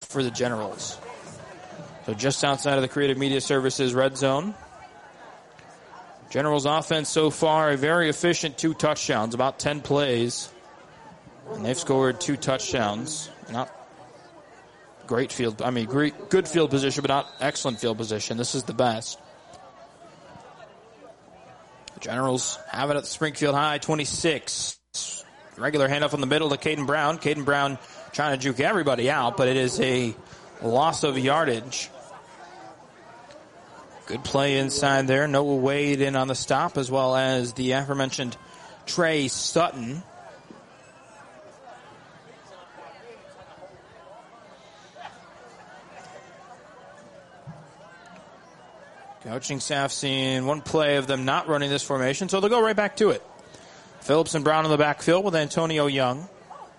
for the Generals. So just outside of the Creative Media Services red zone. Generals offense so far, a very efficient 2 touchdowns, about 10 plays. And they've scored 2 touchdowns. Not great good field position, but not excellent field position. This is the best. The Generals have it at the Springfield High 26. Regular handoff in the middle to Caden Brown. Caden Brown trying to juke everybody out, but it is a loss of yardage. Good play inside there. Noah Wade in on the stop, as well as the aforementioned Trey Sutton. Coaching staff seeing one play of them not running this formation, so they'll go right back to it. Phillips and Brown in the backfield with Antonio Young.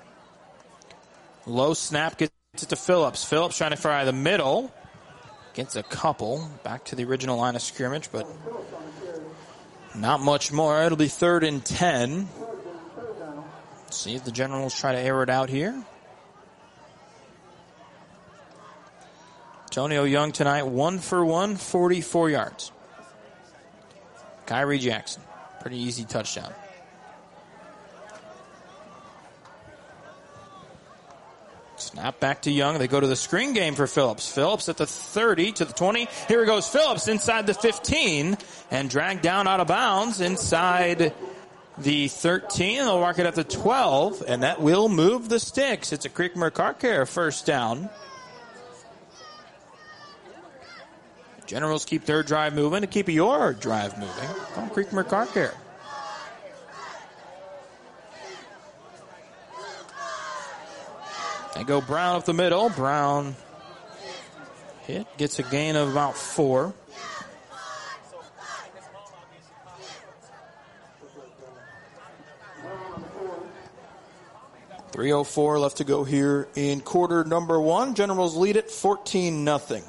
Low snap gets it to Phillips. Phillips trying to fire the middle. Gets a couple. Back to the original line of scrimmage, but not much more. It'll be 3rd and 10. See if the Generals try to air it out here. Antonio Young tonight, 1 for 1, 44 yards. Kyrie Jackson, pretty easy touchdown. Snap back to Young. They go to the screen game for Phillips. Phillips at the 30 to the 20. Here goes Phillips inside the 15 and dragged down out of bounds inside the 13. They'll mark it at the 12, and that will move the sticks. It's a Creekmur Car Care first down. Generals keep their drive moving to keep your drive moving. Call Creekmur Car Care. They go Brown up the middle. Brown gets a gain of about 4. .304 left to go here in quarter number 1. Generals lead it 14-0.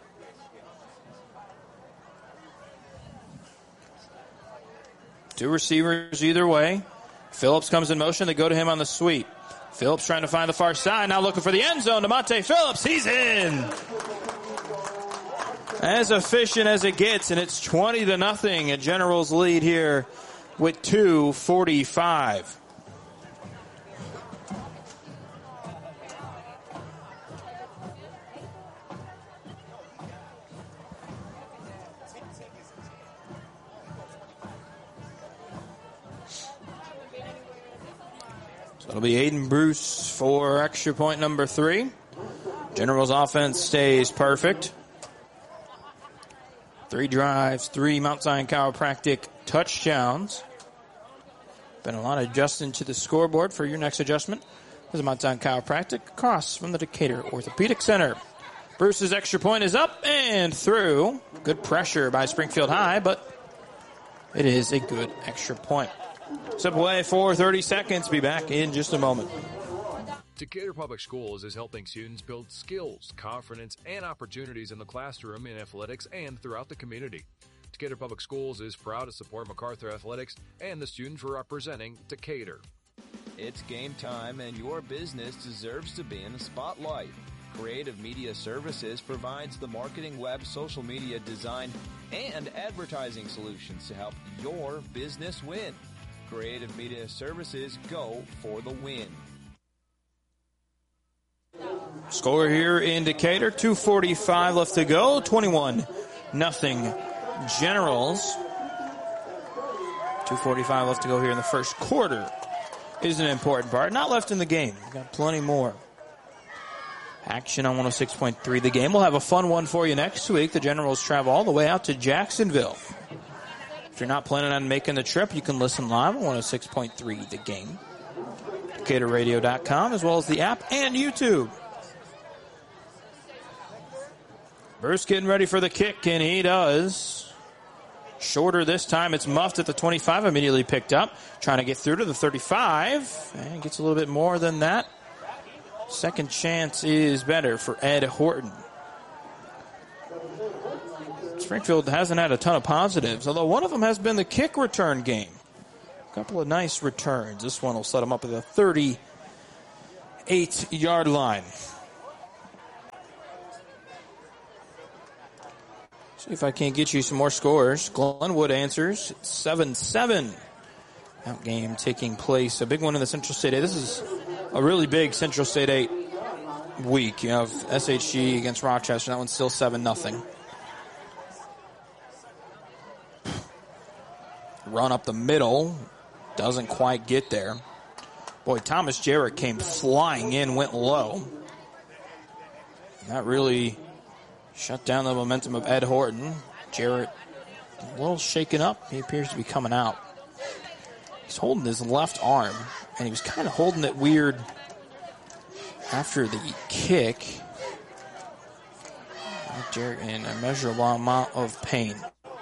Two receivers either way. Phillips comes in motion. They go to him on the sweep. Phillips trying to find the far side. Now looking for the end zone. DeMonte Phillips. He's in. As efficient as it gets, and it's 20-0. A Generals lead here with 2:45. It'll be Aiden Bruce for extra point number 3. Generals offense stays perfect. 3 drives, 3 Mount Zion Chiropractic touchdowns. Been a lot of adjusting to the scoreboard. For your next adjustment is a Mount Zion Chiropractic across from the Decatur Orthopedic Center. Bruce's extra point is up and through. Good pressure by Springfield High, but it is a good extra point. Step away for 30 seconds. Be back in just a moment. Decatur Public Schools is helping students build skills, confidence, and opportunities in the classroom, in athletics, and throughout the community. Decatur Public Schools is proud to support MacArthur Athletics and the students representing Decatur. It's game time, and your business deserves to be in the spotlight. Creative Media Services provides the marketing, web, social media design, and advertising solutions to help your business win. Creative Media Services, go for the win. Score here in Decatur, 2:45 left to go, 21-0 Generals. 2:45 left to go here in the first quarter is an important part. Not left in the game. We've got plenty more action on 106.3 The Game. We'll have a fun one for you next week. The Generals travel all the way out to Jacksonville. If you're not planning on making the trip, you can listen live on 106.3 The Game. DecaturRadio.com, as well as the app and YouTube. Bruce getting ready for the kick, and he does. Shorter this time. It's muffed at the 25, immediately picked up. Trying to get through to the 35, and gets a little bit more than that. Second chance is better for Ed Horton. Springfield hasn't had a ton of positives, although one of them has been the kick return game. A couple of nice returns. This one will set them up at the 38-yard line. See if I can't get you some more scores. Glenwood answers 7-7. That game taking place. A big one in the Central State 8. This is a really big Central State 8 week. You have SHG against Rochester. That one's still 7-0. Run up the middle. Doesn't quite get there. Boy, Thomas Jarrett came flying in, went low. That really shut down the momentum of Ed Horton. Jarrett a little shaken up. He appears to be coming out. He's holding his left arm, and he was kind of holding it weird after the kick. Jarrett in a measurable amount of pain.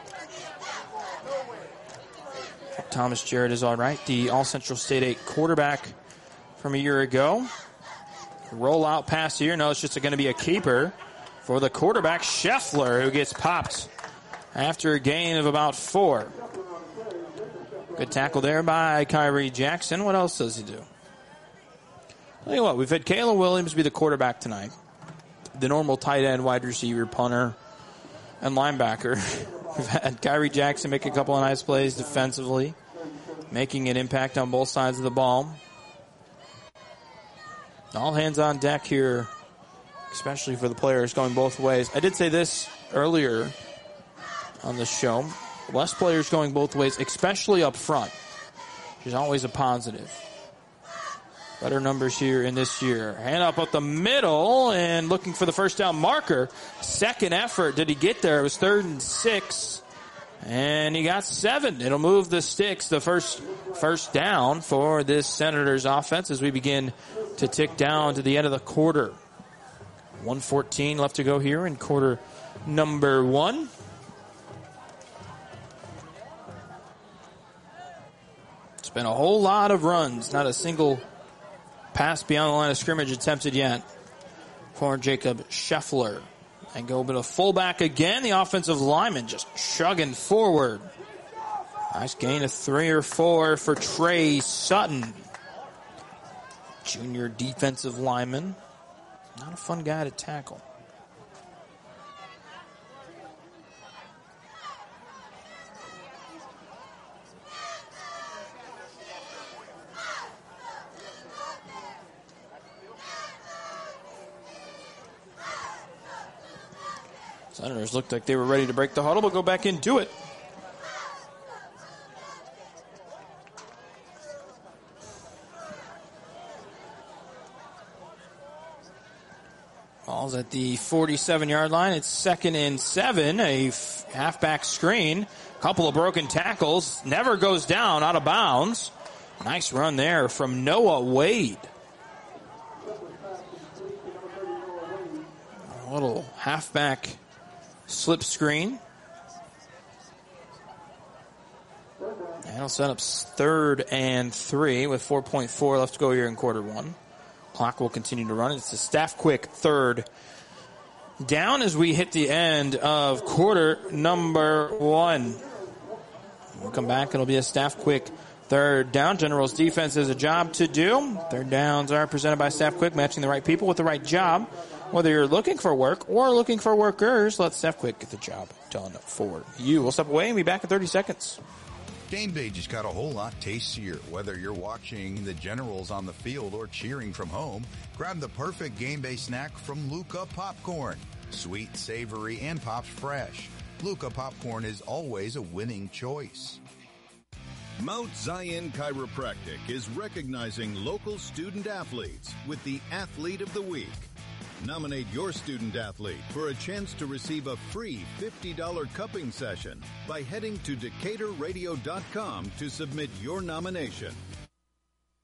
Thomas Jarrett is all right. The All-Central State 8 quarterback from a year ago. Rollout pass here. No, it's just going to be a keeper for the quarterback, Scheffler, who gets popped after a gain of about 4. Good tackle there by Kyrie Jackson. What else does he do? Tell you what, we've had Kayla Williams be the quarterback tonight. The normal tight end, wide receiver, punter, and linebacker. We've had Kyrie Jackson make a couple of nice plays defensively, making an impact on both sides of the ball. All hands on deck here, especially for the players going both ways. I did say this earlier on the show. Less players going both ways, especially up front, which is always a positive. Better numbers here in this year. Hand up the middle and looking for the first down marker. Second effort. Did he get there? It was 3rd and 6. And he got 7. It'll move the sticks. The first down for this Senators offense as we begin to tick down to the end of the quarter. 1:14 left to go here in quarter number 1. It's been a whole lot of runs. Not a single pass beyond the line of scrimmage attempted yet for Jacob Scheffler. And go a bit of fullback again. The offensive lineman just chugging forward. Nice gain of 3 or 4 for Trey Sutton. Junior defensive lineman. Not a fun guy to tackle. Senators looked like they were ready to break the huddle, but go back into it. Ball's at the 47-yard line. It's 2nd and 7. A halfback screen. Couple of broken tackles. Never goes down, out of bounds. Nice run there from Noah Wade. A little halfback slip screen. And it'll set up 3rd and 3 with 4.4 left to go here in quarter 1. Clock will continue to run. It's a Staff Quick 3rd down as we hit the end of quarter number 1. We'll come back. It'll be a Staff Quick 3rd down. General's defense has a job to do. 3rd downs are presented by Staff Quick, matching the right people with the right job. Whether you're looking for work or looking for workers, let Staff Quick get the job done for you. We'll step away and be back in 30 seconds. Game day just got a whole lot tastier. Whether you're watching the Generals on the field or cheering from home, grab the perfect game day snack from Luca Popcorn. Sweet, savory, and pops fresh. Luca Popcorn is always a winning choice. Mount Zion Chiropractic is recognizing local student athletes with the Athlete of the Week. Nominate your student athlete for a chance to receive a free $50 cupping session by heading to DecaturRadio.com to submit your nomination.